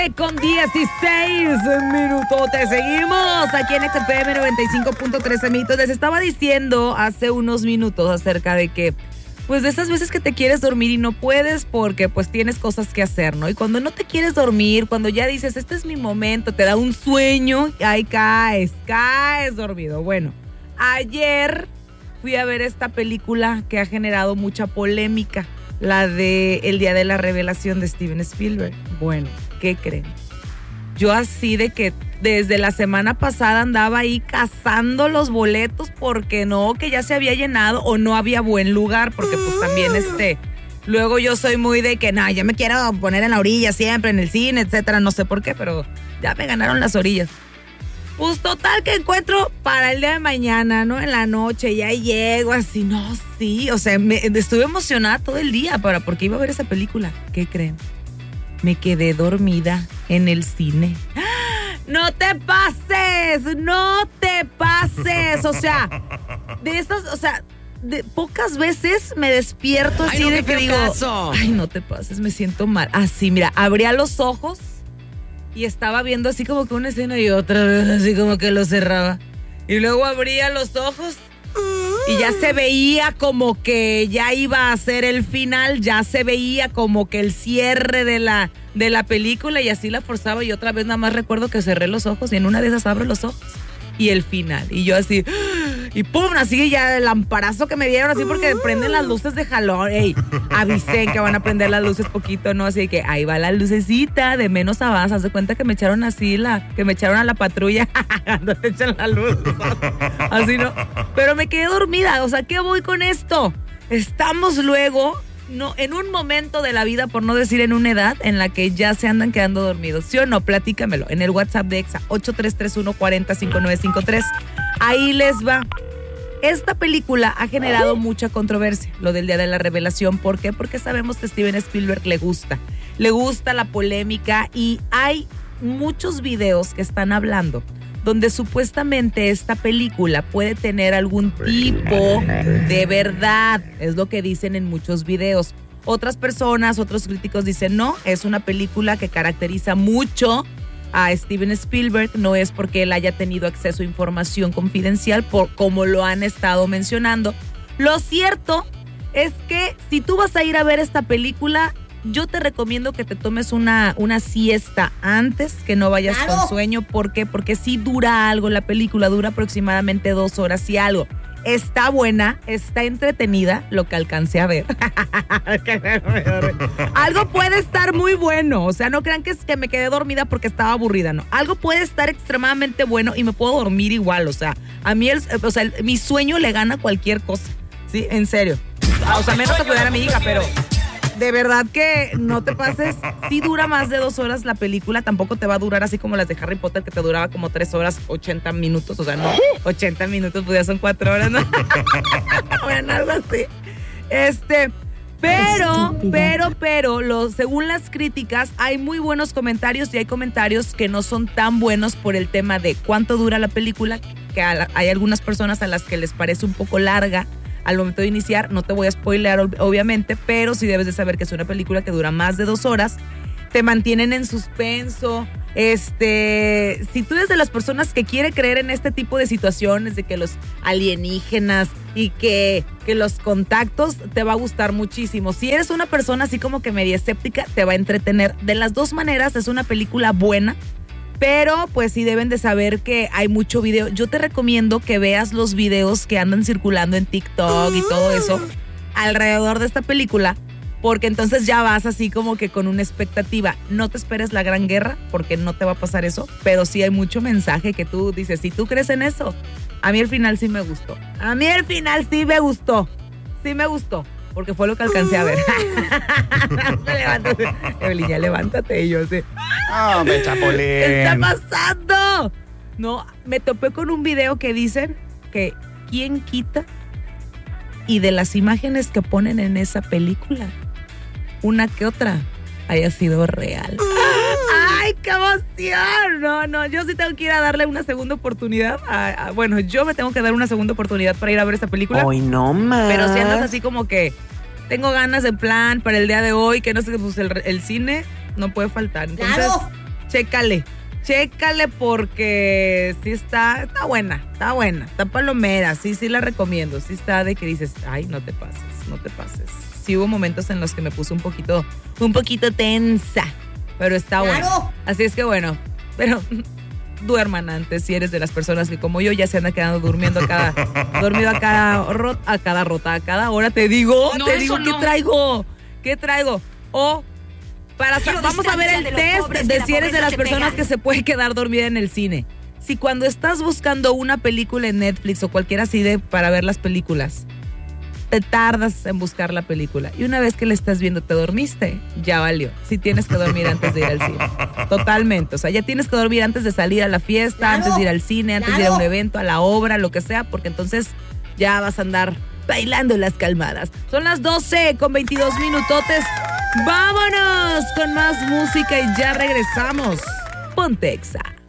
Con 16 minutos te seguimos aquí en XFM 95.3. Amiguitos, les estaba diciendo hace unos minutos acerca de que pues de esas veces que te quieres dormir y no puedes porque pues tienes cosas que hacer, ¿no? Y cuando no te quieres dormir, cuando ya dices, este es mi momento, te da un sueño y ahí caes dormido. Bueno, ayer fui a ver esta película que ha generado mucha polémica, la de El Día de la Revelación de Steven Spielberg. Bueno, ¿qué creen? Yo así de que desde la semana pasada andaba ahí cazando los boletos porque no, que ya se había llenado o no había buen lugar, porque pues también luego yo soy muy de que, ya me quiero poner en la orilla siempre, en el cine, etcétera, no sé por qué, pero ya me ganaron las orillas. Pues total que encuentro para el día de mañana, ¿no? En la noche, y ahí llego así, no, sí, o sea, estuve emocionada todo el día porque iba a ver esa película. ¿Qué creen? Me quedé dormida en el cine. ¡No te pases! O sea, de estas, o sea, de pocas veces me despierto así de que digo, ay, no te pases, me siento mal. Así, mira, abría los ojos y estaba viendo así como que una escena y otra vez así como que lo cerraba. Y luego abría los ojos y ya se veía como que ya iba a ser el final, ya se veía como que el cierre de la película y así la forzaba y otra vez nada más recuerdo que cerré los ojos y en una de esas abro los ojos y el final. Y yo así, y pum, así ya el lamparazo que me dieron así porque prenden las luces de jalón. Ey, avisé que van a prender las luces poquito, ¿no? Así que ahí va la lucecita de menos a más. Haz de cuenta que me echaron así que me echaron a la patrulla cuando te echan la luz. Así, ¿no? Pero me quedé dormida. O sea, ¿qué voy con esto? Estamos luego en un momento de la vida, por no decir en una edad, en la que ya se andan quedando dormidos. ¿Sí o no? Platícamelo en el WhatsApp de Exa, 8331405953. Ahí les va. Esta película ha generado mucha controversia, lo del Día de la Revelación. ¿Por qué? Porque sabemos que a Steven Spielberg le gusta la polémica y hay muchos videos que están hablando donde supuestamente esta película puede tener algún tipo de verdad, es lo que dicen en muchos videos. Otras personas, otros críticos dicen, no, es una película que caracteriza mucho a Steven Spielberg, no es porque él haya tenido acceso a información confidencial, como lo han estado mencionando. Lo cierto es que si tú vas a ir a ver esta película, yo te recomiendo que te tomes una siesta antes, que no vayas con sueño. ¿Por qué? Porque sí dura algo la película, dura aproximadamente 2 horas y algo. Está buena, está entretenida, lo que alcancé a ver. Algo puede estar muy bueno, o sea, no crean que es que me quedé dormida porque estaba aburrida, no. Algo puede estar extremadamente bueno y me puedo dormir igual, o sea, a mí mi sueño le gana cualquier cosa, ¿sí? En serio. O sea, menos a cuidar a mi hija, pero de verdad que no te pases. Si dura más de 2 horas la película, tampoco te va a durar así como las de Harry Potter, que te duraba como 3 horas, 80 minutos. O sea, no, 80 minutos, pues ya son 4 horas, ¿no? Bueno, algo así. Pero, según las críticas, hay muy buenos comentarios y hay comentarios que no son tan buenos por el tema de cuánto dura la película, que hay algunas personas a las que les parece un poco larga al momento de iniciar. No te voy a spoilear, obviamente, pero sí debes de saber que es una película que dura más de 2 horas. Te mantienen en suspenso. Si tú eres de las personas que quiere creer en este tipo de situaciones, de que los alienígenas y que los contactos, te va a gustar muchísimo. Si eres una persona así como que media escéptica, te va a entretener. De las dos maneras, es una película buena. Pero pues sí deben de saber que hay mucho video. Yo te recomiendo que veas los videos que andan circulando en TikTok y todo eso alrededor de esta película, porque entonces ya vas así como que con una expectativa. No te esperes la gran guerra, porque no te va a pasar eso, pero sí hay mucho mensaje que tú dices, si tú crees en eso. A mí el final sí me gustó. Sí me gustó. Porque fue lo que alcancé a ver. Levántate. Evelyn, ya levántate. Y yo así. ¡Me chapolín! ¿Qué está pasando? No, me topé con un video que dicen que ¿quién quita? Y de las imágenes que ponen en esa película, una que otra haya sido real. ¡Ay, qué emoción! No, yo sí tengo que ir a darle una segunda oportunidad. Bueno, yo me tengo que dar una segunda oportunidad para ir a ver esta película. ¡Ay, no más! Pero si andas así como que tengo ganas de plan para el día de hoy, que no sé, pues el cine no puede faltar. Entonces, chécale porque sí está buena, está palomera, sí la recomiendo, sí está de que dices, ay, no te pases. Sí hubo momentos en los que me puse un poquito tensa, pero está bueno. Así es que bueno, pero duerman antes si eres de las personas que como yo ya se andan quedando dormido a cada hora. Te digo ¿qué traigo? O vamos a ver el test de si eres de las personas que se puede quedar dormida en el cine. Si cuando estás buscando una película en Netflix o cualquiera así para ver las películas, te tardas en buscar la película y una vez que la estás viendo te dormiste, ya valió. Si tienes que dormir antes de ir al cine. Totalmente. O sea, ya tienes que dormir antes de salir a la fiesta, antes de ir al cine, antes de ir a un evento, a la obra, lo que sea, porque entonces ya vas a andar bailando las calmadas. Son las 12:22 minutotes. Vámonos con más música y ya regresamos. Ponte Exa.